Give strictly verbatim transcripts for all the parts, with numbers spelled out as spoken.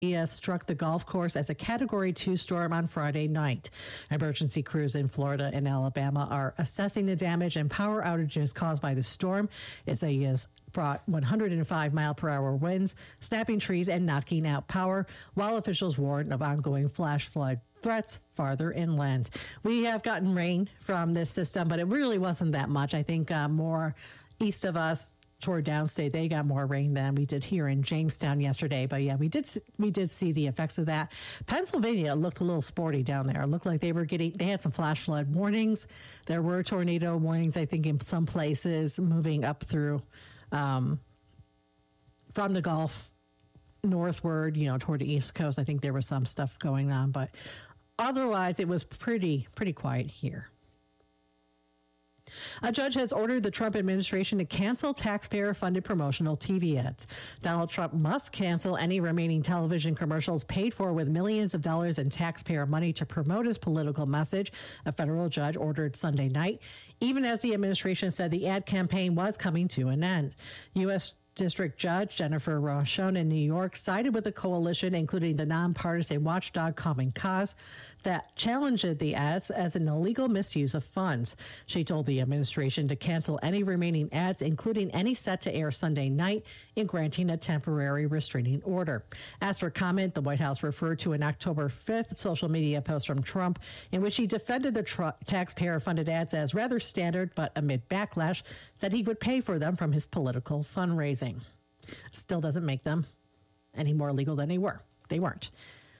Maria struck the golf course as a Category two storm on Friday night. Emergency crews in Florida and Alabama are assessing the damage and power outages caused by the storm. Isaias brought one hundred five mile per hour winds, snapping trees and knocking out power, while officials warn of ongoing flash flood threats farther inland. We have gotten rain from this system, but it really wasn't that much. I think uh, more east of us, toward downstate, they got more rain than we did here in Jamestown yesterday. But yeah, we did we did see the effects of that. Pennsylvania looked a little sporty down there. It looked like they were getting they had some flash flood warnings. There were tornado warnings, I think, in some places moving up through um, from the Gulf northward, you know, toward the East Coast. I think there was some stuff going on, but otherwise it was pretty pretty quiet here. A judge has ordered the Trump administration to cancel taxpayer-funded promotional T V ads. Donald Trump must cancel any remaining television commercials paid for with millions of dollars in taxpayer money to promote his political message, a federal judge ordered Sunday night, even as the administration said the ad campaign was coming to an end. U S District Judge Jennifer Rochon in New York sided with the coalition, including the nonpartisan watchdog Common Cause, that challenged the ads as an illegal misuse of funds. She told the administration to cancel any remaining ads, including any set to air Sunday night, in granting a temporary restraining order. As for comment, the White House referred to an October fifth social media post from Trump in which he defended the tr- taxpayer-funded ads as rather standard, but amid backlash, said he would pay for them from his political fundraising. Still doesn't make them any more legal than they were. They weren't.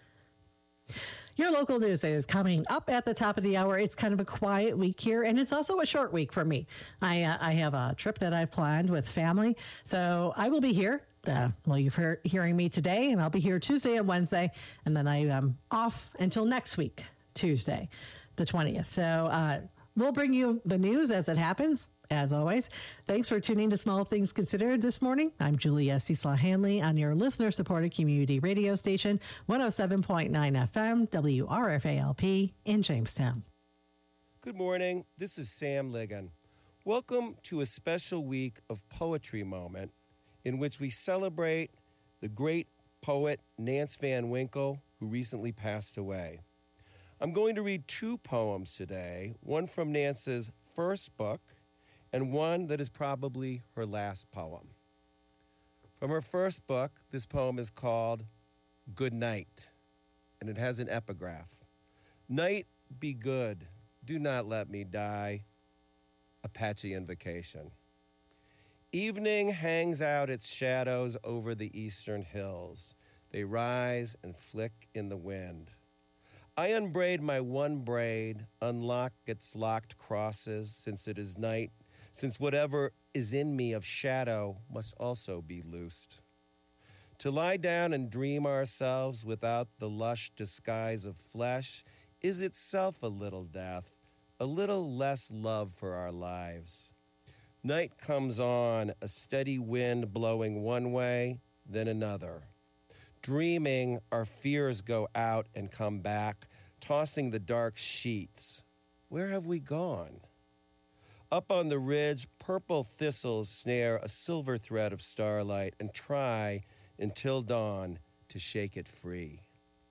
Your local news is coming up at the top of the hour. It's kind of a quiet week here, and it's also a short week for me. I uh, I have a trip that I've planned with family, so I will be here. Uh, well, you've heard hearing me today, and I'll be here Tuesday and Wednesday, and then I am off until next week, Tuesday, the twentieth. So uh, we'll bring you the news as it happens. As always, thanks for tuning to Small Things Considered this morning. I'm Julia Cecil Hanley on your listener-supported community radio station, one oh seven point nine F M, W R F A L P in Jamestown. Good morning. This is Sam Ligon. Welcome to a special week of Poetry Moment in which we celebrate the great poet Nance Van Winkle, who recently passed away. I'm going to read two poems today, one from Nance's first book, and one that is probably her last poem. From her first book, this poem is called Good Night, and it has an epigraph. Night be good, do not let me die. Apache Invocation. Evening hangs out its shadows over the eastern hills. They rise and flick in the wind. I unbraid my one braid, unlock its locked crosses, since it is night, since whatever is in me of shadow must also be loosed. To lie down and dream ourselves without the lush disguise of flesh is itself a little death, a little less love for our lives. Night comes on, a steady wind blowing one way, then another. Dreaming, our fears go out and come back, tossing the dark sheets. Where have we gone? Up on the ridge, purple thistles snare a silver thread of starlight and try until dawn to shake it free.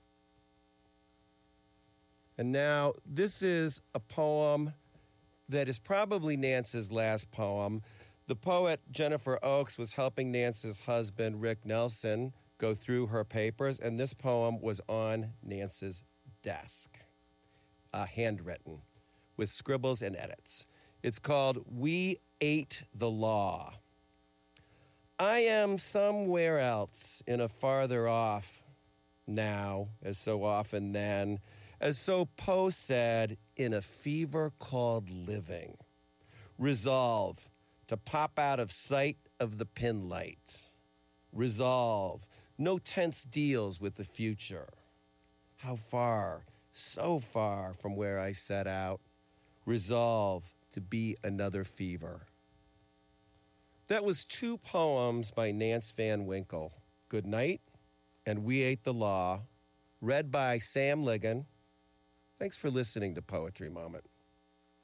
And now, this is a poem that is probably Nance's last poem. The poet Jennifer Oakes was helping Nance's husband, Rick Nelson, go through her papers, and this poem was on Nance's desk, uh, handwritten, with scribbles and edits. It's called We Ate the Law. I am somewhere else in a farther off now, as so often then, as so Poe said, in a fever called living. Resolve to pop out of sight of the pin light. Resolve, no tense deals with the future. How far, so far from where I set out. Resolve to be another fever. That was two poems by Nance Van Winkle, Good Night and We Ate the Law, read by Sam Ligon. Thanks for listening to Poetry Moment.